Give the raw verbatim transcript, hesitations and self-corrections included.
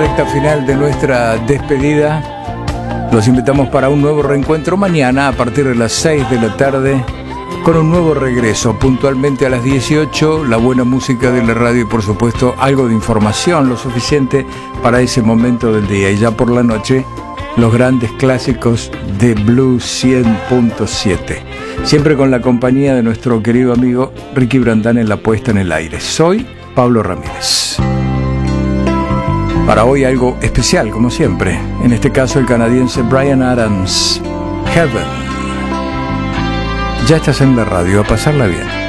recta final de nuestra despedida. Los invitamos para un nuevo reencuentro mañana a partir de las seis de la tarde con un nuevo regreso, puntualmente a las dieciocho, la buena música de la radio y por supuesto algo de información, lo suficiente para ese momento del día. Y ya por la noche, los grandes clásicos de Blues cien punto siete. Siempre con la compañía de nuestro querido amigo Ricky Brandán en la puesta en el aire. Soy Pablo Ramírez. Para hoy algo especial, como siempre. En este caso el canadiense Bryan Adams, Heaven. Ya estás en la radio, a pasarla bien.